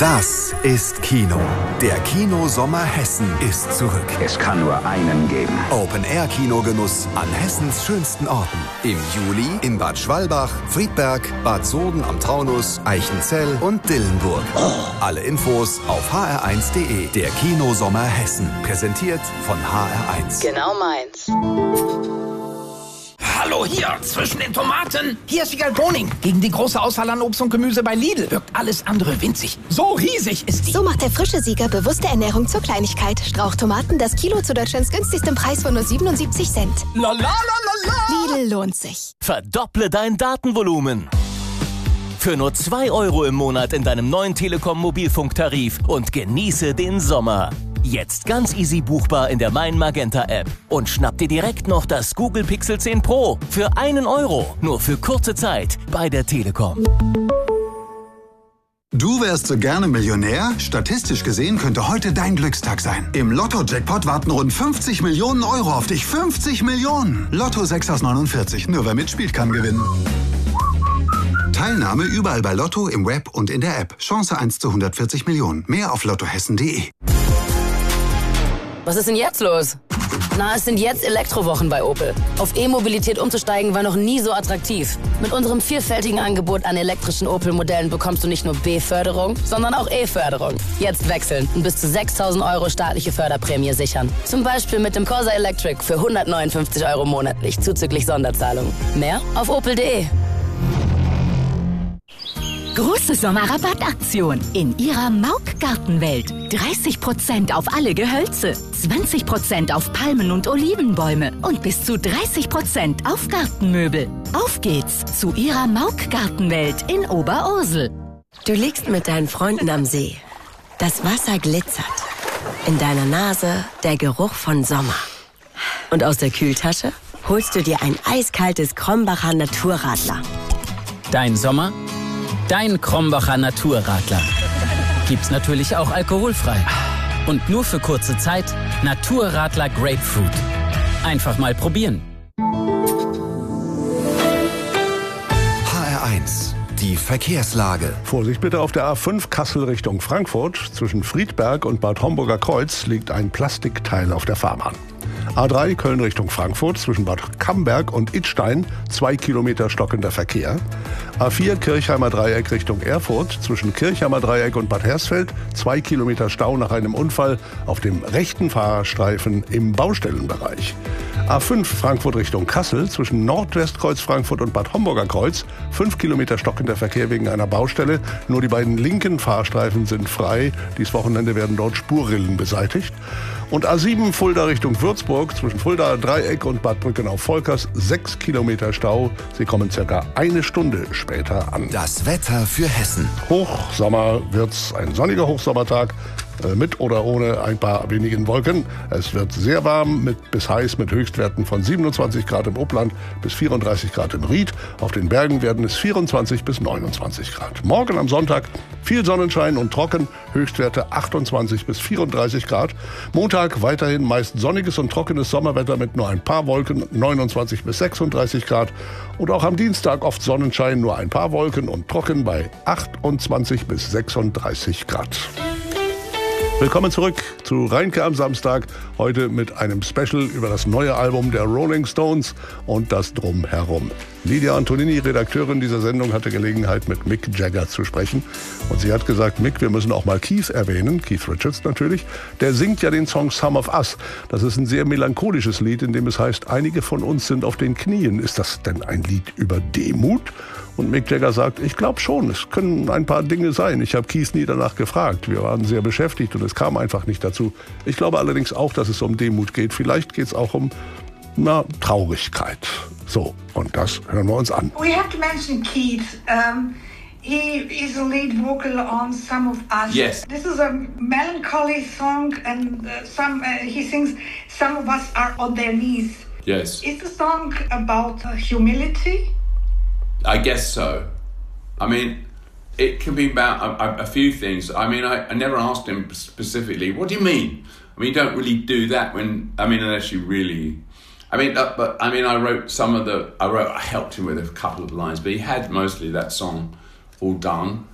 Das ist Kino. Der Kinosommer Hessen ist zurück. Es kann nur einen geben. Open-Air-Kinogenuss an Hessens schönsten Orten. Im Juli in Bad Schwalbach, Friedberg, Bad Soden am Taunus, Eichenzell und Dillenburg. Alle Infos auf hr1.de. Der Kinosommer Hessen. Präsentiert von HR1. Genau meins. Hallo, hier, zwischen den Tomaten. Hier ist Wiegald Boning. Gegen die große Auswahl an Obst und Gemüse bei Lidl wirkt alles andere winzig. So riesig ist die. So macht der frische Sieger bewusste Ernährung zur Kleinigkeit. Strauchtomaten, das Kilo zu Deutschlands günstigstem Preis von nur 77 Cent. La la la la la. Lidl lohnt sich. Verdopple dein Datenvolumen. Für nur 2 € im Monat in deinem neuen Telekom-Mobilfunktarif und genieße den Sommer. Jetzt ganz easy buchbar in der Mein Magenta App. Und schnapp dir direkt noch das Google Pixel 10 Pro für 1 €. Nur für kurze Zeit bei der Telekom. Du wärst so gerne Millionär? Statistisch gesehen könnte heute dein Glückstag sein. Im Lotto-Jackpot warten rund 50 Millionen € auf dich. 50 Millionen! Lotto 6 aus 49. Nur wer mitspielt, kann gewinnen. Teilnahme überall bei Lotto, im Web und in der App. Chance 1 zu 140 Millionen. Mehr auf lottohessen.de. Was ist denn jetzt los? Na, es sind jetzt Elektrowochen bei Opel. Auf E-Mobilität umzusteigen war noch nie so attraktiv. Mit unserem vielfältigen Angebot an elektrischen Opel-Modellen bekommst du nicht nur B-Förderung, sondern auch E-Förderung. Jetzt wechseln und bis zu 6.000 € staatliche Förderprämie sichern. Zum Beispiel mit dem Corsa Electric für 159 € monatlich, zuzüglich Sonderzahlung. Mehr auf opel.de. Große Sommerrabattaktion in Ihrer Mauk-Gartenwelt. 30% auf alle Gehölze, 20% auf Palmen- und Olivenbäume und bis zu 30% auf Gartenmöbel. Auf geht's zu Ihrer Mauk-Gartenwelt in Oberursel. Du liegst mit deinen Freunden am See. Das Wasser glitzert. In deiner Nase der Geruch von Sommer. Und aus der Kühltasche holst du dir ein eiskaltes Krombacher Naturradler. Dein Sommer? Dein Krombacher Naturradler. Gibt's natürlich auch alkoholfrei. Und nur für kurze Zeit Naturradler Grapefruit. Einfach mal probieren. HR1. Die Verkehrslage. Vorsicht bitte auf der A5 Kassel Richtung Frankfurt. Zwischen Friedberg und Bad Homburger Kreuz liegt ein Plastikteil auf der Fahrbahn. A3 Köln Richtung Frankfurt zwischen Bad Camberg und Idstein 2 Kilometer stockender Verkehr. A4 Kirchheimer Dreieck Richtung Erfurt zwischen Kirchheimer Dreieck und Bad Hersfeld 2 Kilometer Stau nach einem Unfall auf dem rechten Fahrstreifen im Baustellenbereich. A5 Frankfurt Richtung Kassel zwischen Nordwestkreuz Frankfurt und Bad Homburger Kreuz 5 Kilometer stockender Verkehr wegen einer Baustelle. Nur die beiden linken Fahrstreifen sind frei. Dies Wochenende werden dort Spurrillen beseitigt. Und A7 Fulda Richtung Würzburg zwischen Fulda Dreieck und Bad Brückenau-Volkers 6 Kilometer Stau. Sie kommen circa 1 Stunde später an. Das Wetter für Hessen. Hochsommer wird's, ein sonniger Hochsommertag. Mit oder ohne ein paar wenigen Wolken. Es wird sehr warm bis heiß mit Höchstwerten von 27 Grad im Upland bis 34 Grad im Ried. Auf den Bergen werden es 24 bis 29 Grad. Morgen am Sonntag viel Sonnenschein und trocken, Höchstwerte 28 bis 34 Grad. Montag weiterhin meist sonniges und trockenes Sommerwetter mit nur ein paar Wolken, 29 bis 36 Grad. Und auch am Dienstag oft Sonnenschein, nur ein paar Wolken und trocken bei 28 bis 36 Grad. Willkommen zurück zu Reinke am Samstag, heute mit einem Special über das neue Album der Rolling Stones und das Drumherum. Lydia Antonini, Redakteurin dieser Sendung, hatte Gelegenheit, mit Mick Jagger zu sprechen. Und sie hat gesagt, Mick, wir müssen auch mal Keith erwähnen, Keith Richards natürlich. Der singt ja den Song Some of Us. Das ist ein sehr melancholisches Lied, in dem es heißt, einige von uns sind auf den Knien. Ist das denn ein Lied über Demut? Und Mick Jagger sagt, ich glaube schon, es können ein paar Dinge sein. Ich habe Keith nie danach gefragt. Wir waren sehr beschäftigt und es kam einfach nicht dazu. Ich glaube allerdings auch, dass es um Demut geht. Vielleicht geht es auch um Traurigkeit. So, und das hören wir uns an. We have to mention Keith. He is a lead vocal on Some of Us. Yes. This is a melancholy song and he sings Some of Us are on their knees. Yes. Is the song about humility? I guess so. I mean, it can be about a few things. I mean, I never asked him specifically, what do you mean? I mean, you don't really do that unless you really... I helped him with a couple of lines, but he had mostly that song all done.